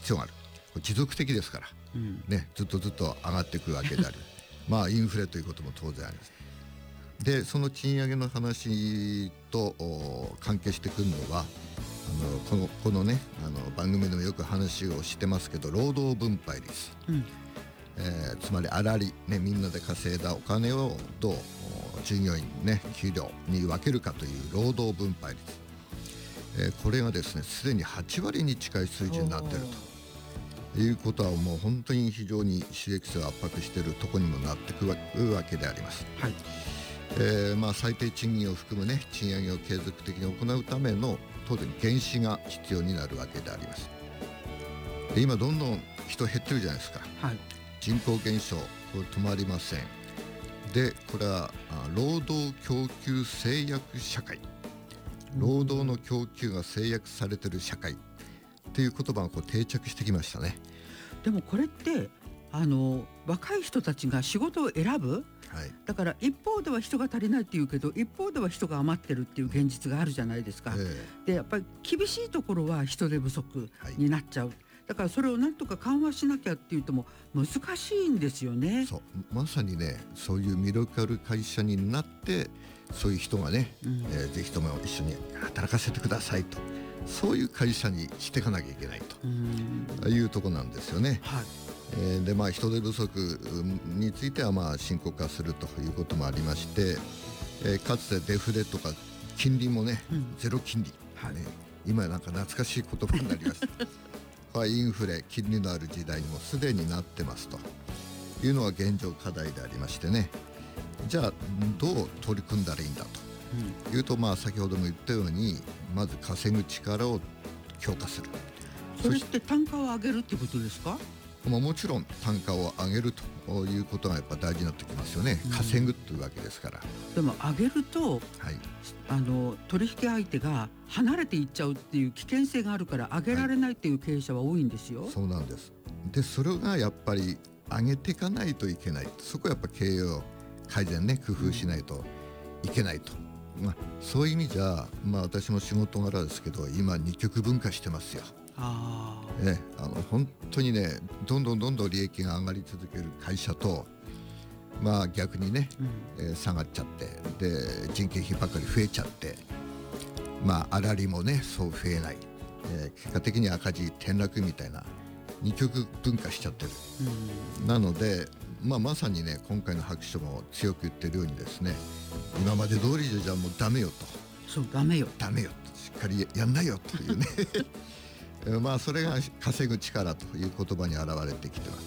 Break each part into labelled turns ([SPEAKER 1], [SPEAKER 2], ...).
[SPEAKER 1] 必要がある。これ持続的ですから、ね、ずっと上がっていくわけであるインフレということも当然あります。でその賃上げの話と関係してくるのはこのね番組でもよく話をしてますけど、労働分配率、つまり粗利、ね、みんなで稼いだお金をどう従業員、ね、給料に分けるかという労働分配率、これがですねすでに8割に近い水準になっているということは、もう本当に非常に収益性を圧迫しているところにもなってくるわけであります。はい。最低賃金を含む、ね、賃上げを継続的に行うための当然原資が必要になるわけであります。で今どんどん人減ってるじゃないですか、はい、人口減少これ止まりません。でこれは労働供給制約社会、労働の供給が制約されている社会という言葉が定着してきましたね。
[SPEAKER 2] でもこれって若い人たちが仕事を選ぶ、はい、だから一方では人が足りないっていうけど一方では人が余ってるっていう現実があるじゃないですか、でやっぱり厳しいところは人手不足になっちゃう、はい、だからそれをなんとか緩和しなきゃっていうとも難しいんですよね。
[SPEAKER 1] そうまさにねそういう魅力ある会社になってそういう人がね、ぜひとも一緒に働かせてくださいと、そういう会社にしていかなきゃいけないというところなんですよね。はい。で人手不足については深刻化するということもありまして、かつてデフレとか金利もね、ゼロ金利、はいね、今なんか懐かしい言葉になりましたインフレ金利のある時代にもすでになってますというのが現状課題でありましてね、じゃあどう取り組んだらいいんだというと、先ほども言ったようにまず稼ぐ力を強化する。
[SPEAKER 2] それって単価を上げるってことですか？
[SPEAKER 1] もちろん単価を上げるということがやっぱ大事になってきますよね、稼ぐというわけですから。
[SPEAKER 2] でも上げると、はい、取引相手が離れていっちゃうっていう危険性があるから上げられないっていう経営者は多いんですよ、はい、
[SPEAKER 1] そうなんです。でそれがやっぱり上げていかないといけない、そこはやっぱ経営を改善ね工夫しないといけないと、そういう意味じゃ、私も仕事柄ですけど今二極分化してますよ。本当にねどんどん利益が上がり続ける会社と、逆にね、下がっちゃってで人件費ばかり増えちゃって粗利もねそう増えない、結果的に赤字転落みたいな二極分化しちゃってる、なので、まさにね今回の白書も強く言ってるようにですね、今まで通りじゃもうダメよと、
[SPEAKER 2] そうダメよ
[SPEAKER 1] としっかりやんないよというねそれが稼ぐ力という言葉に表れてきてます、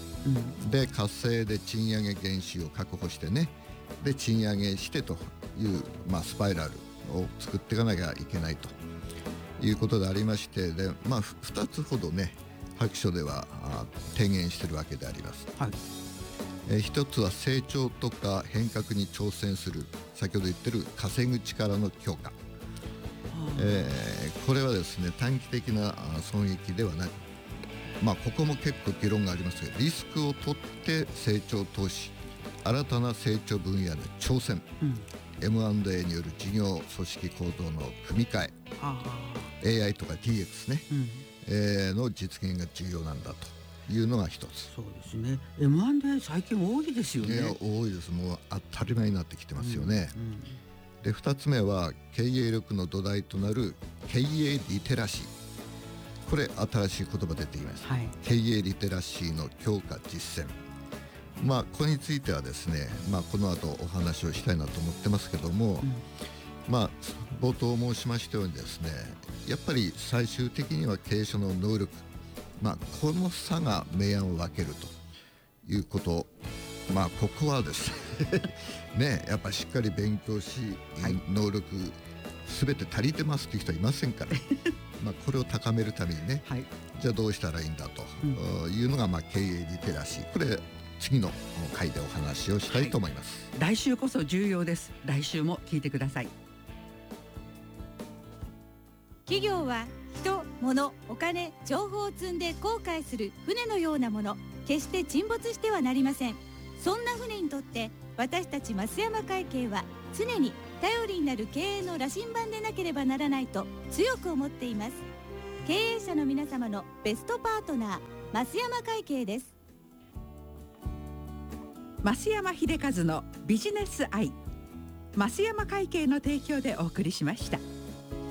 [SPEAKER 1] で稼いで賃上げ原資を確保してね、で賃上げしてという、スパイラルを作っていかなきゃいけないということでありまして、で、2つほどね白書では提言しているわけであります、はい。一つは成長とか変革に挑戦する、先ほど言ってる稼ぐ力の強化、これはですね短期的な損益ではなく、ここも結構議論がありますが、リスクを取って成長投資、新たな成長分野の挑戦、M&A による事業組織構造の組み替え、AI とか DX ね、の実現が重要なんだというのが一つ。
[SPEAKER 2] そうですね。M&A 最近多いですよね。
[SPEAKER 1] 多いです。もう当たり前になってきてますよね。で2つ目は経営力の土台となる経営リテラシー、これ新しい言葉出てきました、はい、経営リテラシーの強化実践、これについてはですね、この後お話をしたいなと思ってますけども、冒頭申しましたようにですね、やっぱり最終的には経営者の能力、この差が明暗を分けるということ、ここはですねやっぱりしっかり勉強し、能力全て足りてますという人はいませんからこれを高めるためにね、じゃあどうしたらいいんだというのが、経営リテラシー、これ次の回でお話をしたいと思います、
[SPEAKER 2] 来週こそ重要です。来週も聞いてください。
[SPEAKER 3] 企業は人、物、お金、情報を積んで航海する船のようなもの、決して沈没してはなりません。そんな船にとって私たち増山会計は常に頼りになる経営の羅針盤でなければならないと強く思っています。 経営者の皆様のベストパートナー、増山会計です。
[SPEAKER 2] 増山秀和のビジネスアイ、増山会計の提供でお送りしました。